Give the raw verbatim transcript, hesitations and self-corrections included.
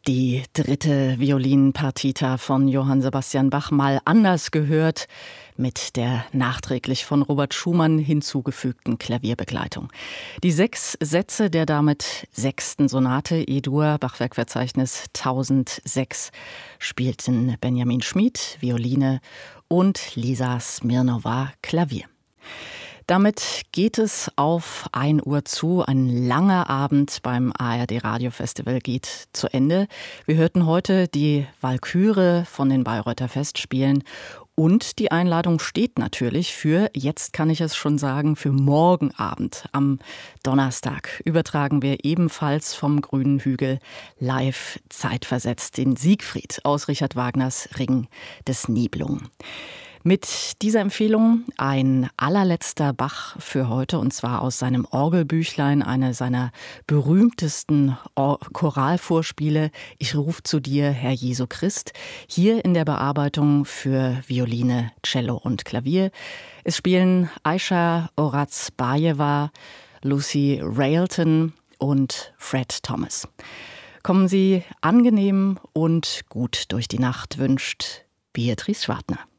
Die dritte Violinpartita von Johann Sebastian Bach mal anders gehört, mit der nachträglich von Robert Schumann hinzugefügten Klavierbegleitung. Die sechs Sätze der damit sechsten Sonate E-Dur, Bachwerkverzeichnis tausendsechs, spielten Benjamin Schmid, Violine, und Lisa Smirnova, Klavier. Damit geht es auf ein Uhr zu. Ein langer Abend beim A R D Radiofestival geht zu Ende. Wir hörten heute die Walküre von den Bayreuther Festspielen. Und die Einladung steht natürlich für, jetzt kann ich es schon sagen, für morgen Abend. Am Donnerstag übertragen wir ebenfalls vom Grünen Hügel live zeitversetzt den Siegfried aus Richard Wagners Ring des Nibelungen. Mit dieser Empfehlung ein allerletzter Bach für heute, und zwar aus seinem Orgelbüchlein, eine seiner berühmtesten Or- Choralvorspiele, Ich ruf zu dir, Herr Jesu Christ, hier in der Bearbeitung für Violine, Cello und Klavier. Es spielen Aisha Orazbajewa, Lucy Railton und Fred Thomas. Kommen Sie angenehm und gut durch die Nacht, wünscht Beatrice Schwartner.